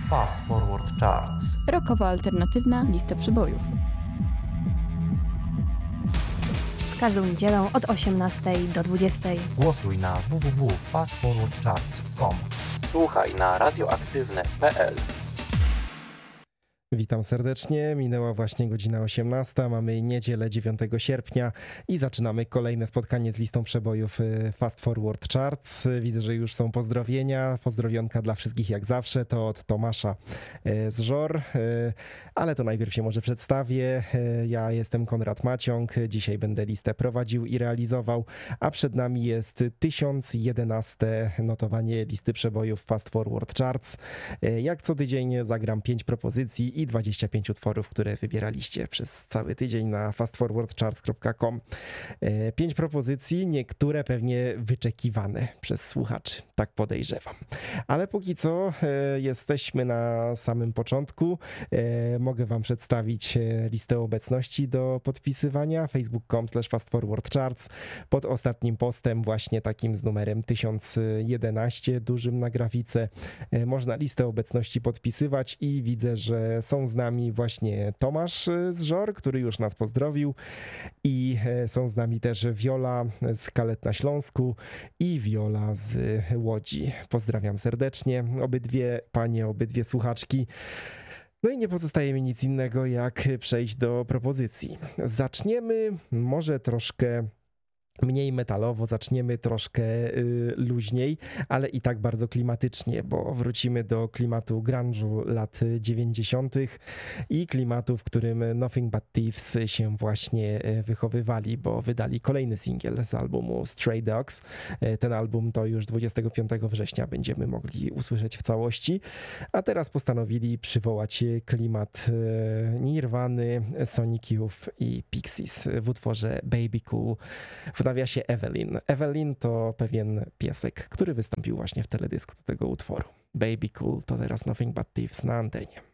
Fast Forward Charts. Rockowo-alternatywna lista przebojów. W każdą niedzielę od 18 do 20. Głosuj na www.fastforwardcharts.com. Słuchaj na radioaktywne.pl. Witam serdecznie, minęła właśnie godzina 18, mamy niedzielę 9 sierpnia i zaczynamy kolejne spotkanie z listą przebojów Fast Forward Charts. Widzę, że już są pozdrowienia, pozdrowionka dla wszystkich jak zawsze, to od Tomasza z Żor, ale to najpierw się może przedstawię. Ja jestem Konrad Maciąg, dzisiaj będę listę prowadził i realizował, a przed nami jest 1011 notowanie listy przebojów Fast Forward Charts. Jak co tydzień zagram 5 propozycji i 25 utworów, które wybieraliście przez cały tydzień na fastforwardcharts.com. 5 propozycji, niektóre pewnie wyczekiwane przez słuchaczy, tak podejrzewam. Ale póki co jesteśmy na samym początku. Mogę wam przedstawić listę obecności do podpisywania facebook.com/fastforwardcharts. Pod ostatnim postem, właśnie takim z numerem 1011, dużym na grafice, można listę obecności podpisywać i widzę, że są z nami właśnie Tomasz z Żor, który już nas pozdrowił, i są z nami też Wiola z Kalet na Śląsku i Wiola z Łodzi. Pozdrawiam serdecznie obydwie panie, obydwie słuchaczki. No i nie pozostaje mi nic innego, jak przejść do propozycji. Zaczniemy może troszkę mniej metalowo, zaczniemy troszkę luźniej, ale i tak bardzo klimatycznie, bo wrócimy do klimatu grunge'u lat 90. i klimatu, w którym Nothing But Thieves się właśnie wychowywali, bo wydali kolejny singiel z albumu Stray Dogs. Ten album to już 25 września będziemy mogli usłyszeć w całości, a teraz postanowili przywołać klimat Nirvany, Sonic Youth i Pixies w utworze Baby Cool. W nawiasie Evelyn. Evelyn to pewien piesek, który wystąpił właśnie w teledysku do tego utworu. Baby Cool to teraz Nothing But Thieves na antenie.